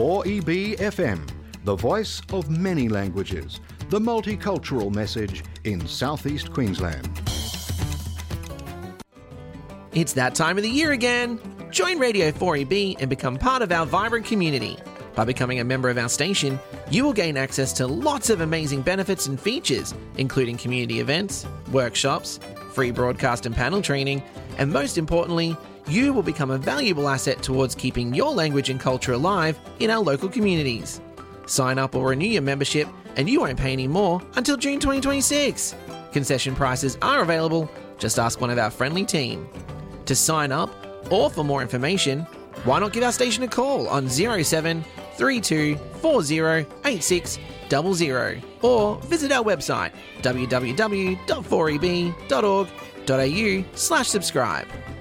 4EB FM, the voice of many languages, the multicultural message in southeast Queensland. It's that time of the year again. Join Radio 4EB and become part of our vibrant community. By becoming a member of our station, you will gain access to lots of amazing benefits and features, including community events, workshops, free broadcast and panel training, and most importantly, you will become a valuable asset towards keeping your language and culture alive in our local communities. Sign up or renew your membership and you won't pay any more until June 2026. Concession prices are available. Just ask one of our friendly team. To sign up or for more information, why not give our station a call on 07 32 40 8600 or visit our website www.4eb.org.au/subscribe.